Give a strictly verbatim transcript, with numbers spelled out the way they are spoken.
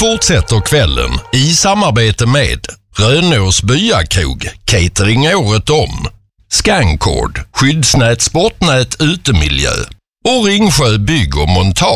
fortsätter kvällen i samarbete med Rönås Byakrog, catering året om, Scancord, skyddsnät, sportnät, utemiljö och Ringsjö bygg och montage.